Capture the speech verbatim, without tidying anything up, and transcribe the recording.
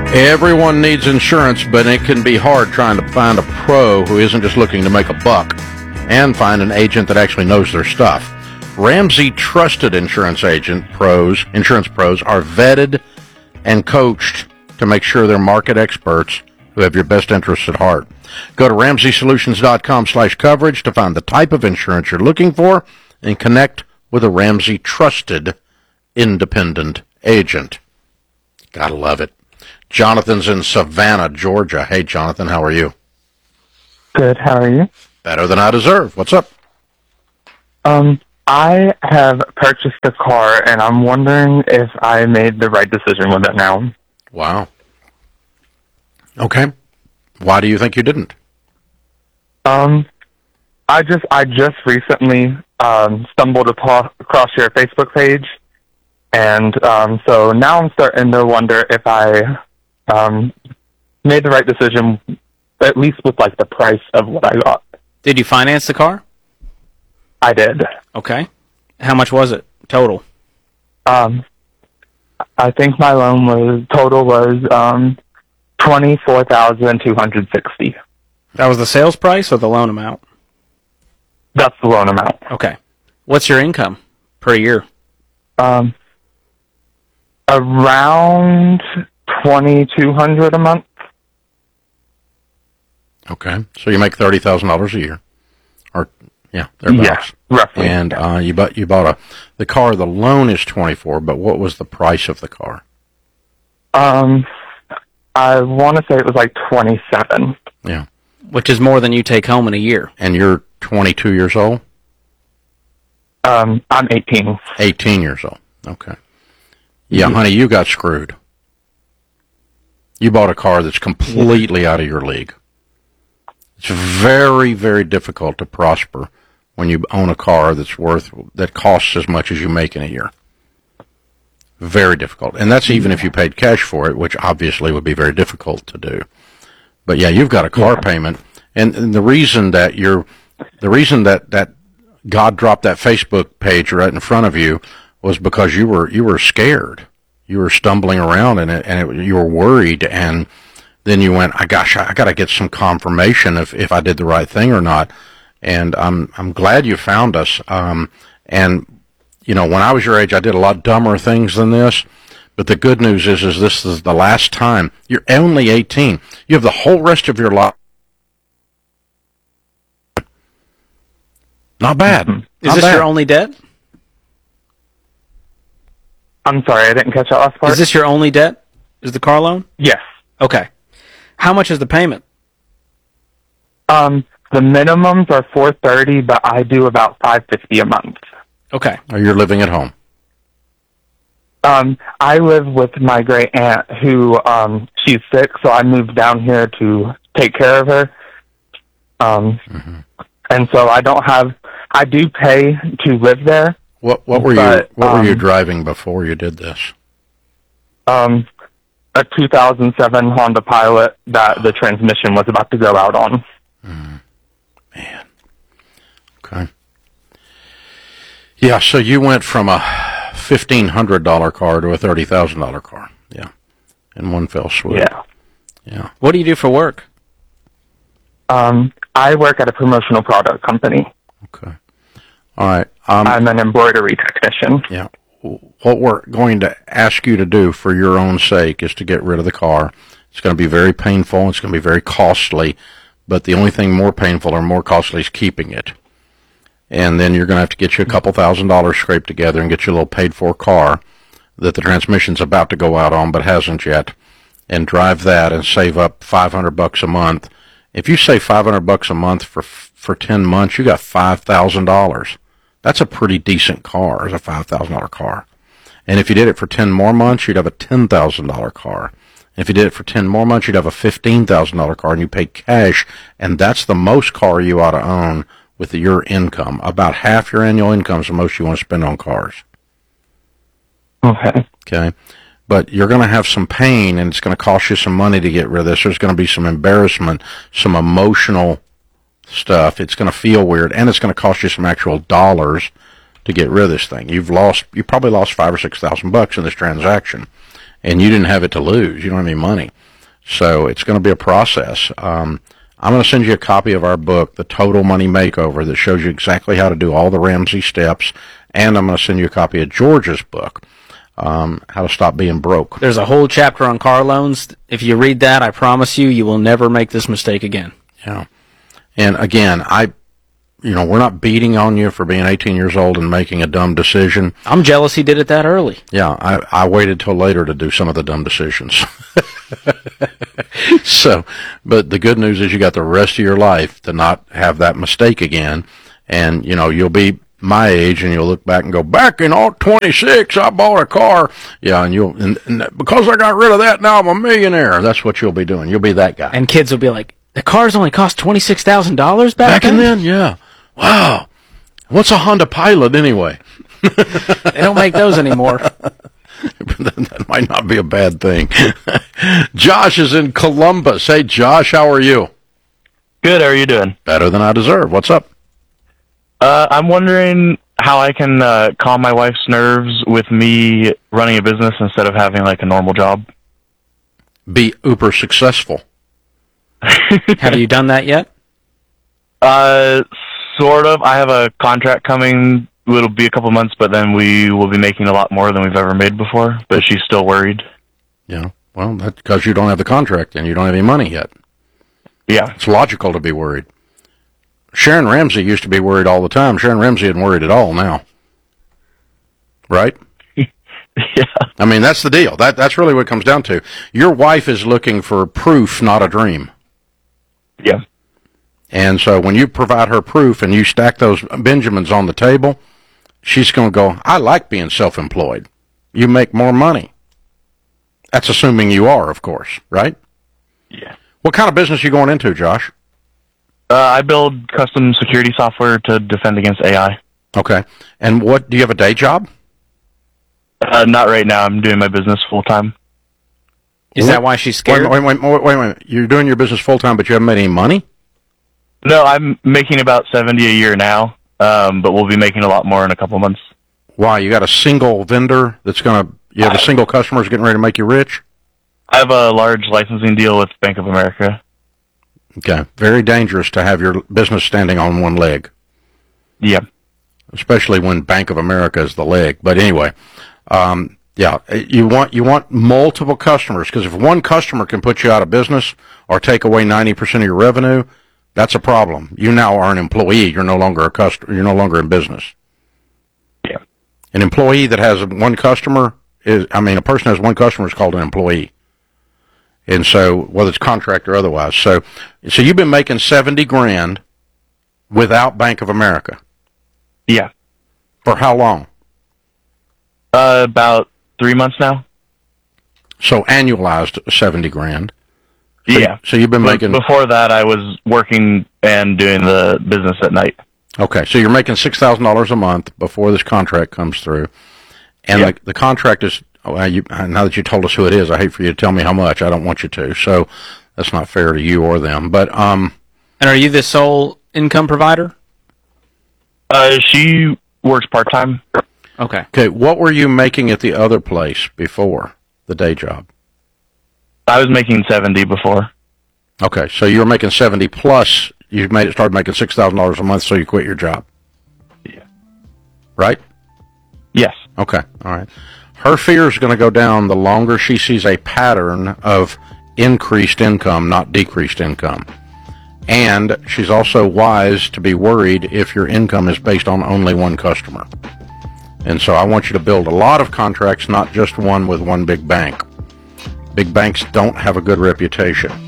Everyone needs insurance, but it can be hard trying to find a pro who isn't just looking to make a buck and find an agent that actually knows their stuff. Ramsey Trusted Insurance Agent pros, insurance pros are vetted and coached to make sure they're market experts who have your best interests at heart. Go to ramsey solutions dot com slash coverage to find the type of insurance you're looking for and connect with a Ramsey Trusted independent agent. Gotta love it. Jonathan's in Savannah, Georgia. Hey, Jonathan, how are you? Good, how are you? Better than I deserve. What's up? Um, I have purchased a car, and I'm wondering if I made the right decision with it now. Wow. Okay. Why do you think you didn't? Um, I just I just recently um, stumbled upon, across your Facebook page, and um, so now I'm starting to wonder if I um, made the right decision, at least with like the price of what I got. Did you finance the car? I did. Okay. How much was it total? Um, I think my loan was total was um, twenty four thousand two hundred sixty. That was the sales price or the loan amount? That's the loan amount. Okay. What's your income per year? Um, around twenty two hundred a month. Okay. So you make thirty thousand dollars a year. Or, yeah, thereabouts. Yeah, roughly. And uh, you, bought, you bought a, the car, the loan is twenty-four, but what was the price of the car? Um, I want to say it was like twenty-seven. Yeah. Which is more than you take home in a year. And you're twenty-two years old? Um, I'm eighteen. eighteen years old. Okay. Yeah, Yeah. honey, you got screwed. You bought a car that's completely out of your league. It's very, very difficult to prosper when you own a car that's worth, that costs as much as you make in a year. Very difficult. And that's even if you paid cash for it, which obviously would be very difficult to do. But yeah, you've got a car Yeah. payment. And, and the reason that you're, the reason that, that God dropped that Facebook page right in front of you was because you were, you were scared. You were stumbling around in it, and it, you were worried, and then you went, I gosh, I got to get some confirmation if, if I did the right thing or not. And I'm I'm glad you found us. Um, and you know, when I was your age, I did a lot dumber things than this. But the good news is, is this is the last time. You're only eighteen. You have the whole rest of your life. Not bad. Mm-hmm. Is Not this bad. your only debt? I'm sorry, I didn't catch that last part. Is this your only debt? Is the car loan? Yes. Okay. How much is the payment? Um, the minimums are four thirty, but I do about five fifty a month. Okay. Or you're living at home. Um, I live with my great aunt who um she's sick, so I moved down here to take care of her. Um, Mm-hmm. and so I don't have. I do pay to live there. What what were But, you what were you um, driving before you did this? Um, a two thousand seven Honda Pilot that the transmission was about to go out on. Mm. Man. Okay. Yeah, so you went from a fifteen hundred dollars car to a thirty thousand dollars car. Yeah. In one fell swoop. Yeah. Yeah. What do you do for work? Um, I work at a promotional product company. Okay. All right. Um, I'm an embroidery technician. yeah. What we're going to ask you to do for your own sake is to get rid of the car. It's going to be very painful. It's going to be very costly. But the only thing more painful or more costly is keeping it. And then you're going to have to get you a couple thousand dollars scraped together and get you a little paid-for car that the transmission's about to go out on but hasn't yet, and drive that and save up five hundred bucks a month. If you save five hundred bucks a month for for ten months, you got five thousand dollars. That's a pretty decent car, as a five thousand dollars car. And if you did it for ten more months, you'd have a ten thousand dollars car. And if you did it for ten more months, you'd have a fifteen thousand dollars car, and you pay cash, and that's the most car you ought to own with your income. About half your annual income is the most you want to spend on cars. Okay. Okay? But you're going to have some pain, and it's going to cost you some money to get rid of this. There's going to be some embarrassment, some emotional stuff. It's going to feel weird, and it's going to cost you some actual dollars to get rid of this thing. You've lost, you probably lost five or six thousand bucks in this transaction, and you didn't have it to lose. You don't have any money. So it's going to be a process. Um, I'm going to send you a copy of our book, The Total Money Makeover, that shows you exactly how to do all the Ramsey steps. And I'm going to send you a copy of George's book, um, How to Stop Being Broke. There's a whole chapter on car loans. If you read that, I promise you, you will never make this mistake again. Yeah. And again, I, you know, we're not beating on you for being eighteen years old and making a dumb decision. I'm jealous he did it that early. Yeah, I, I waited till later to do some of the dumb decisions. So, but the good news is you got the rest of your life to not have that mistake again. And, you know, you'll be my age and you'll look back and go, back in all twenty-six, I bought a car. Yeah, and you'll, and, and because I got rid of that, now I'm a millionaire. That's what you'll be doing. You'll be that guy. And kids will be like, the cars only cost twenty-six thousand dollars back, Back in then? then, yeah. Wow. What's a Honda Pilot anyway? They don't make those anymore. That might not be a bad thing. Josh is in Columbus. Hey, Josh, how are you? Good. How are you doing? Better than I deserve. What's up? Uh, I'm wondering how I can uh, calm my wife's nerves with me running a business instead of having like a normal job. Be uber successful. Have you done that yet? Uh, sort of. I have a contract coming. It'll be a couple months, but then we will be making a lot more than we've ever made before. But she's still worried. Yeah. Well, that's because you don't have the contract and you don't have any money yet. Yeah. It's logical to be worried. Sharon Ramsey used to be worried all the time. Sharon Ramsey isn't worried at all now. Right? Yeah. I mean, that's the deal. That That's really what it comes down to. Your wife is looking for proof, not a dream. Yeah. And so when you provide her proof and you stack those Benjamins on the table, she's going to go, I like being self-employed. You make more money. That's assuming you are, of course, right? Yeah. What kind of business are you going into, Josh? Uh, I build custom security software to defend against A I. Okay. And what, do you have a day job? Uh, not right now. I'm doing my business full time. Is that why she's scared? Wait, wait, wait, wait, wait. You're doing your business full-time, but you haven't made any money? No, I'm making about seventy a year now, um, but we'll be making a lot more in a couple months. Why? You got a single vendor that's going to, you have a single customer who's getting ready to make you rich? I have a large licensing deal with Bank of America. Okay. Very dangerous to have your business standing on one leg, Yeah. especially when Bank of America is the leg. But anyway, um, yeah, you want you want multiple customers, because if one customer can put you out of business or take away ninety percent of your revenue, that's a problem. You now are an employee. You're no longer a customer. You're no longer in business. Yeah. An employee that has one customer is, I mean, a person that has one customer is called an employee. And so, whether it's contract or otherwise. So, so you've been making seventy grand without Bank of America. Yeah. For how long? Uh, about three months now. So annualized seventy grand. So Yeah. You, so you've been But making. before that, I was working and doing the business at night. Okay, so you're making six thousand dollars a month before this contract comes through, and Yeah. the, the contract is. Well, you, now that you told us who it is, I hate for you to tell me how much. I don't want you to. So that's not fair to you or them. But um, And are you the sole income provider? Uh, she works part time. Okay. okay, what were you making at the other place before the day job? I was making seventy before. Okay, so you were making seventy plus. You made it started making six thousand dollars a month, so you quit your job. Yeah. Right? Yes. Okay, all right. Her fear is going to go down the longer she sees a pattern of increased income, not decreased income. And she's also wise to be worried if your income is based on only one customer. And so I want you to build a lot of contracts, not just one with one big bank. Big banks don't have a good reputation.